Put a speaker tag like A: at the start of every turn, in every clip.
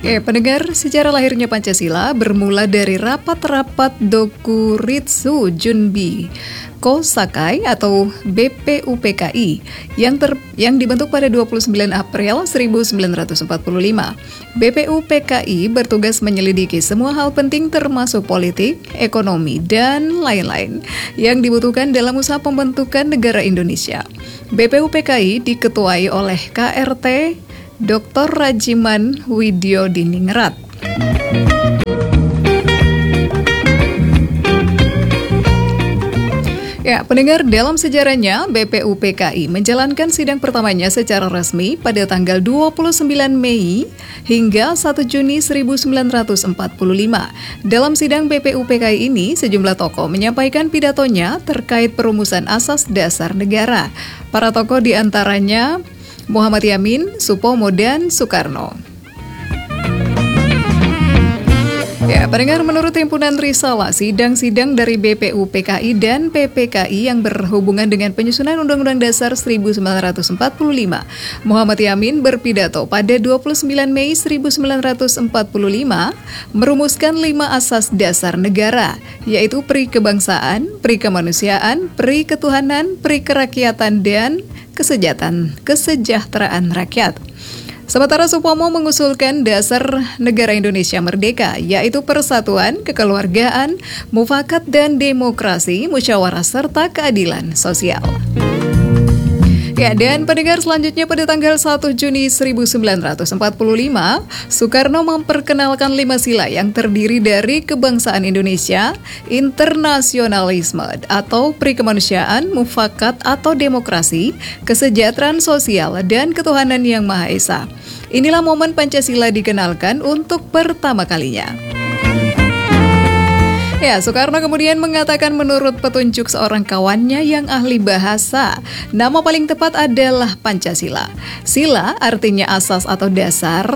A: Pendengar, sejarah lahirnya Pancasila bermula dari rapat-rapat Dokuritsu Junbi Kosakai atau BPUPKI yang dibentuk pada 29 April 1945. BPUPKI bertugas menyelidiki semua hal penting termasuk politik, ekonomi, dan lain-lain yang dibutuhkan dalam usaha pembentukan negara Indonesia. BPUPKI diketuai oleh KRT Dr. Rajiman Widyodiningrat. Pendengar, dalam sejarahnya BPUPKI menjalankan sidang pertamanya secara resmi pada tanggal 29 Mei hingga 1 Juni 1945. Dalam sidang BPUPKI ini, sejumlah tokoh menyampaikan pidatonya terkait perumusan asas dasar negara. Para tokoh diantaranya Muhammad Yamin, Supomo, dan Soekarno. Pendengar, menurut Himpunan Risalah, sidang-sidang dari BPUPKI dan PPKI yang berhubungan dengan penyusunan Undang-Undang Dasar 1945, Muhammad Yamin berpidato pada 29 Mei 1945 merumuskan 5 asas dasar negara, yaitu pri kebangsaan, pri kemanusiaan, pri ketuhanan, pri kerakyatan, dan kesejahteraan rakyat. Sementara Supomo mengusulkan dasar negara Indonesia merdeka, yaitu persatuan, kekeluargaan, mufakat dan demokrasi, musyawarah serta keadilan sosial. Dan pendengar, selanjutnya pada tanggal 1 Juni 1945, Soekarno memperkenalkan 5 sila yang terdiri dari kebangsaan Indonesia, internasionalisme atau perikemanusiaan, mufakat atau demokrasi, kesejahteraan sosial, dan ketuhanan yang Maha Esa. Inilah momen Pancasila dikenalkan untuk pertama kalinya. Soekarno kemudian mengatakan menurut petunjuk seorang kawannya yang ahli bahasa, nama paling tepat adalah Pancasila. Sila artinya asas atau dasar.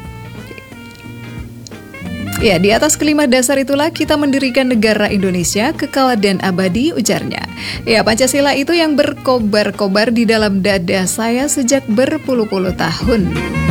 A: Di atas kelima dasar itulah kita mendirikan negara Indonesia kekal dan abadi, ujarnya. Pancasila itu yang berkobar-kobar di dalam dada saya sejak berpuluh-puluh tahun.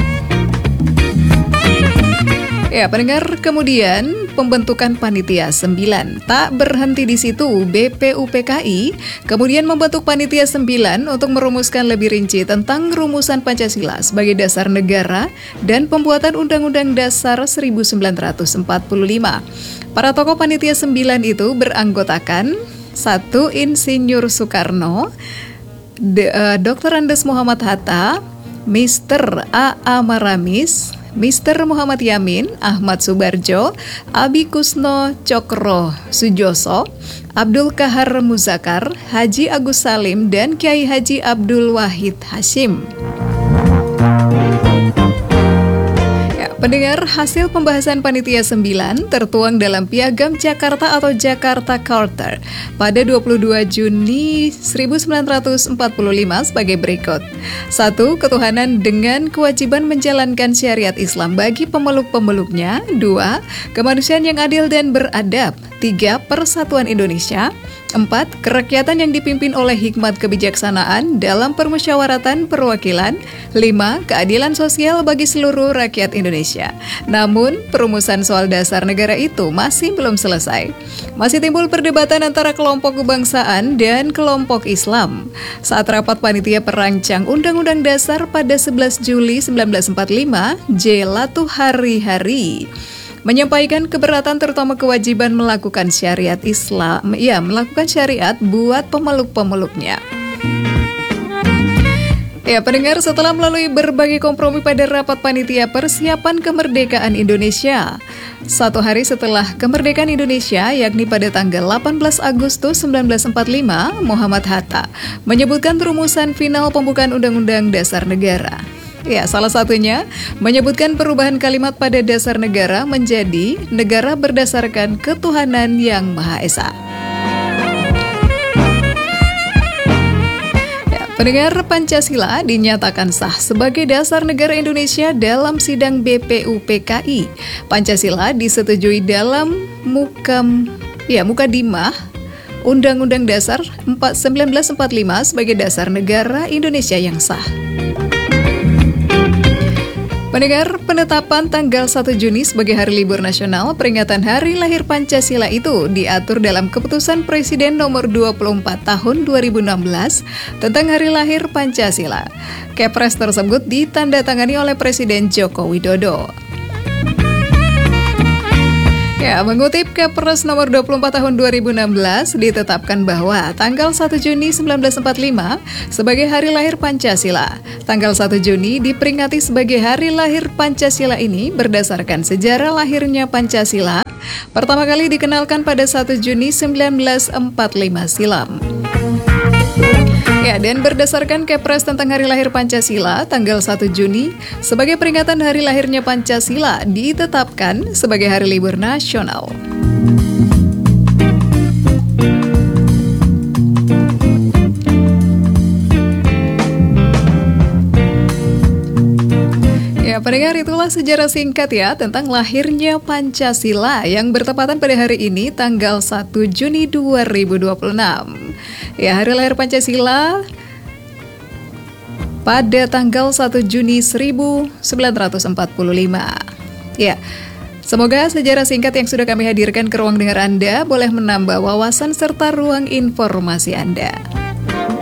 A: Pendengar, kemudian pembentukan Panitia 9. Tak berhenti di situ, BPUPKI kemudian membentuk Panitia 9 untuk merumuskan lebih rinci tentang rumusan Pancasila sebagai dasar negara dan pembuatan Undang-Undang Dasar 1945. Para tokoh Panitia 9 itu beranggotakan 1. Insinyur Soekarno, Dr. Andes Muhammad Hatta, Mr. A.A. Maramis, Mr. Muhammad Yamin, Ahmad Subarjo, Abi Kusno Cokro Sujoso, Abdul Kahar Muzakar, Haji Agus Salim, dan Kiai Haji Abdul Wahid Hashim. Pendengar, hasil pembahasan Panitia 9 tertuang dalam Piagam Jakarta atau Jakarta Charter pada 22 Juni 1945 sebagai berikut. 1. Ketuhanan dengan kewajiban menjalankan syariat Islam bagi pemeluk-pemeluknya. 2. Kemanusiaan yang adil dan beradab. 3. Persatuan Indonesia. 4. Kerakyatan yang dipimpin oleh hikmat kebijaksanaan dalam permusyawaratan perwakilan. 5. Keadilan sosial bagi seluruh rakyat Indonesia. Namun, perumusan soal dasar negara itu masih belum selesai. Masih timbul perdebatan antara kelompok kebangsaan dan kelompok Islam. Saat rapat panitia perancang Undang-Undang Dasar pada 11 Juli 1945, J. Latuhari menyampaikan keberatan terutama kewajiban melakukan syariat Islam, melakukan syariat buat pemeluk-pemeluknya. Pendengar, setelah melalui berbagai kompromi pada rapat panitia persiapan kemerdekaan Indonesia, 1 hari setelah kemerdekaan Indonesia, yakni pada tanggal 18 Agustus 1945, Muhammad Hatta menyebutkan rumusan final pembukaan Undang-Undang Dasar Negara. Salah satunya menyebutkan perubahan kalimat pada dasar negara menjadi negara berdasarkan ketuhanan yang Maha Esa. Pendengar, Pancasila dinyatakan sah sebagai dasar negara Indonesia dalam sidang BPUPKI. Pancasila disetujui dalam Mukadimah Undang-Undang Dasar 1945 sebagai dasar negara Indonesia yang sah. Pendengar, penetapan tanggal 1 Juni sebagai hari libur nasional peringatan Hari Lahir Pancasila itu diatur dalam Keputusan Presiden nomor 24 tahun 2016 tentang Hari Lahir Pancasila. Kepres tersebut ditandatangani oleh Presiden Joko Widodo. Ya, mengutip Kepres nomor 24 tahun 2016 ditetapkan bahwa tanggal 1 Juni 1945 sebagai Hari Lahir Pancasila. Tanggal 1 Juni diperingati sebagai Hari Lahir Pancasila ini berdasarkan sejarah lahirnya Pancasila. Pertama kali dikenalkan pada 1 Juni 1945 silam. Ya, dan berdasarkan Kepres tentang Hari Lahir Pancasila, tanggal 1 Juni sebagai peringatan hari lahirnya Pancasila ditetapkan sebagai hari libur nasional. Ya, pendengar, itulah sejarah singkat ya tentang lahirnya Pancasila yang bertepatan pada hari ini tanggal 1 Juni 2026. Ya, hari lahir Pancasila pada tanggal 1 Juni 1945. Ya, semoga sejarah singkat yang sudah kami hadirkan ke ruang dengar Anda boleh menambah wawasan serta ruang informasi Anda.